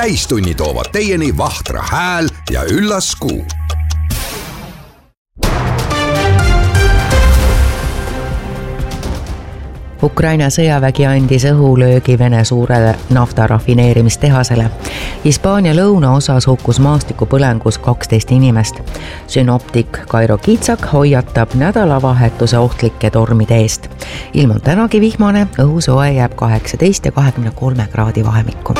täistunni toovad teieni Vahtra hääl ja üllas kuu. Ukraina sõjavägi andis õhulöögi Vene suurele naftarafineerimistehasele. Hispaania lõunaosas hukkus maastikupõlengus 12 inimest. Synoptik Kairo Kitsak hoiatab nädalavahetuse ohtlike tormide eest. Ilm on tänagi vihmane, õhusoe jääb 18 ja 23 kraadi vahemikku.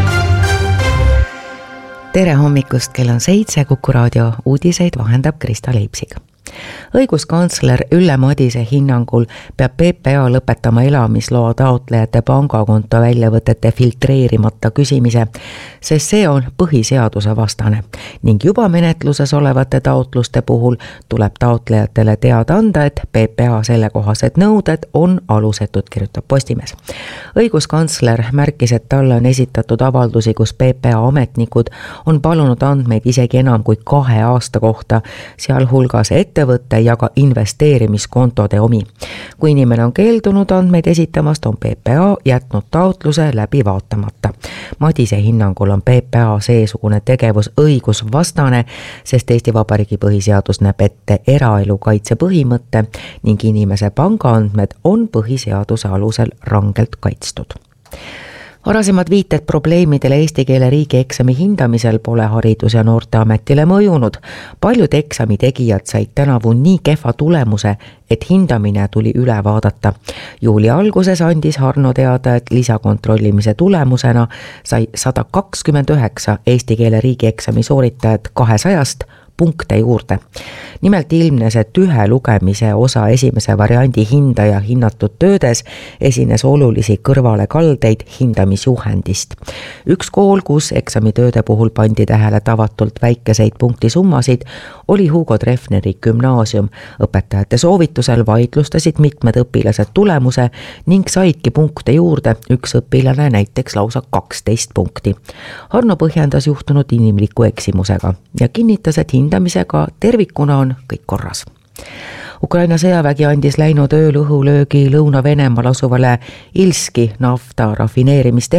Tere hommikust, kell on 7, Kuku raadio uudiseid vahendab Krista Leipsig. Õiguskantsler Ülle Madise hinnangul peab PPA lõpetama elamisloa taotlejate pangakonto väljavõtete filtreerimata küsimise, sest see on põhiseaduse vastane ning juba menetluses olevate taotluste puhul tuleb taotlejatele teada anda, et PPA sellekohased nõuded on alusetud, kirjutab Postimees. Õiguskantsler märkis, et talle on esitatud avaldusi, kus PPA ametnikud on palunud andmeid isegi enam kui 2 aasta kohta, sealhulgas ettevõtte ja ka investeerimiskontode omi. Kui inimene on keeldunud andmeid esitamast, on PPA jätnud taotluse läbi vaatamata. Madise hinnangul on PPA seesugune tegevus õigusvastane, sest Eesti Vabariigi põhiseadus näeb ette eraelu kaitse põhimõtte ning inimese pangaandmed on põhiseaduse alusel rangelt kaitstud. Varasemad viited probleemidele eesti keele riigieksami hindamisel pole Haridus- ja Noorteametile mõjunud. Paljud eksami tegijad said tänavu nii kehva tulemuse, et hindamine tuli üle vaadata. Juuli alguses andis Harno teada, et lisakontrollimise tulemusena sai 129 eesti keele riigieksami sooritajat 200 punkte juurde. Nimelt ilmnes, et ühe lugemise osa esimese variandi hindaja hinnatud töödes esines olulisi kõrvalekaldeid hindamisjuhendist. Üks kool, kus eksamitööde puhul pandi tähele tavatult väikeseid punktisummasid, oli Hugo Treffneri gümnaasium. Õpetajate soovitusel vaidlustasid mitmed õpilased tulemuse ning saidki punkte juurde, üks õpilane näiteks lausa 12 punkti. Harno põhjendas juhtunud inimliku eksimusega ja kinnitas, et hindamisega tervikuna on kõik korras. Ukraina sõjavägi andis läinud ööl õhulöögi Lõuna-Venemaal asuvale Ilski nafta rafineerimistehasele